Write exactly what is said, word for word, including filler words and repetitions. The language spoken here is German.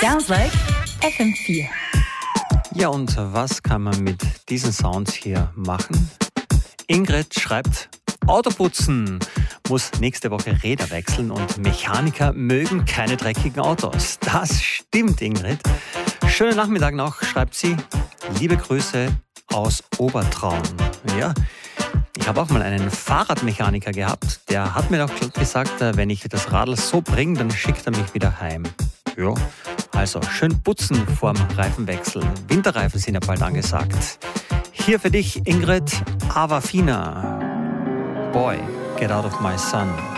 Sounds like F M vier. Ja, und was kann man mit diesen Sounds hier machen? Ingrid schreibt, Autoputzen, muss nächste Woche Räder wechseln und Mechaniker mögen keine dreckigen Autos. Das stimmt, Ingrid. Schönen Nachmittag noch, schreibt sie. Liebe Grüße aus Obertraun. Ja, ich habe auch mal einen Fahrradmechaniker gehabt. Der hat mir doch gesagt, wenn ich das Radl so bringe, dann schickt er mich wieder heim. Ja, also schön putzen vorm Reifenwechsel. Winterreifen sind ja bald angesagt. Hier für dich, Ingrid, Avafina. Boy, get out of my sun.